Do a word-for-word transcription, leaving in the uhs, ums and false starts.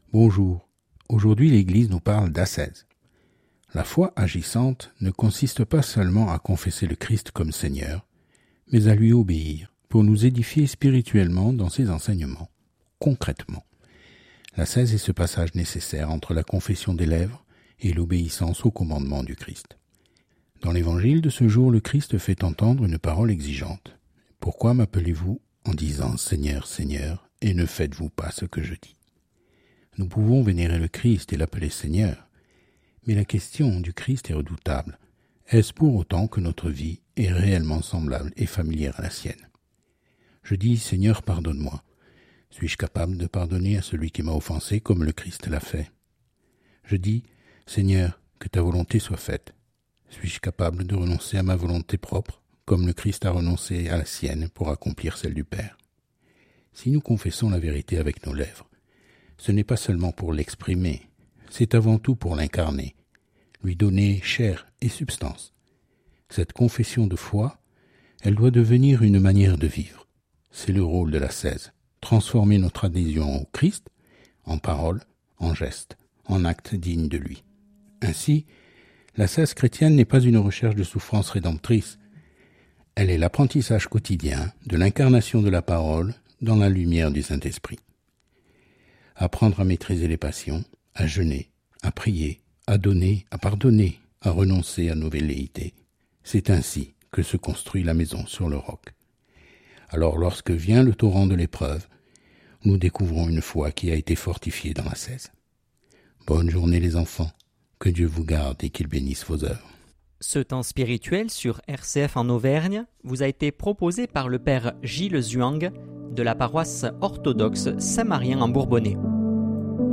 Bonjour. Aujourd'hui, l'Église nous parle d'ascèse. La foi agissante ne consiste pas seulement à confesser le Christ comme Seigneur, mais à lui obéir pour nous édifier spirituellement dans ses enseignements, concrètement. L'ascèse est ce passage nécessaire entre la confession des lèvres et l'obéissance au commandement du Christ. Dans l'Évangile de ce jour, le Christ fait entendre une parole exigeante. « Pourquoi m'appelez-vous en disant « Seigneur, Seigneur » et ne faites-vous pas ce que je dis ?» Nous pouvons vénérer le Christ et l'appeler Seigneur, mais la question du Christ est redoutable. Est-ce pour autant que notre vie est réellement semblable et familière à la sienne? Je dis « Seigneur, pardonne-moi ». Suis-je capable de pardonner à celui qui m'a offensé comme le Christ l'a fait? Je dis « Seigneur, que ta volonté soit faite ». Suis-je capable de renoncer à ma volonté propre, comme le Christ a renoncé à la sienne pour accomplir celle du Père? Si nous confessons la vérité avec nos lèvres, ce n'est pas seulement pour l'exprimer, c'est avant tout pour l'incarner, lui donner chair et substance. Cette confession de foi, elle doit devenir une manière de vivre. C'est le rôle de l'ascèse, transformer notre adhésion au Christ en parole, en geste, en acte digne de lui. Ainsi, l'ascèse chrétienne n'est pas une recherche de souffrance rédemptrice, elle est l'apprentissage quotidien de l'incarnation de la parole dans la lumière du Saint-Esprit. Apprendre à maîtriser les passions, à jeûner, à prier, à donner, à pardonner, à renoncer à nos velléités. C'est ainsi que se construit la maison sur le roc. Alors lorsque vient le torrent de l'épreuve, nous découvrons une foi qui a été fortifiée dans l'ascèse. Bonne journée les enfants, que Dieu vous garde et qu'il bénisse vos œuvres. Ce temps spirituel sur R C F en Auvergne vous a été proposé par le Père Gilles Zhuang de la paroisse orthodoxe Saint-Marien en Bourbonnais.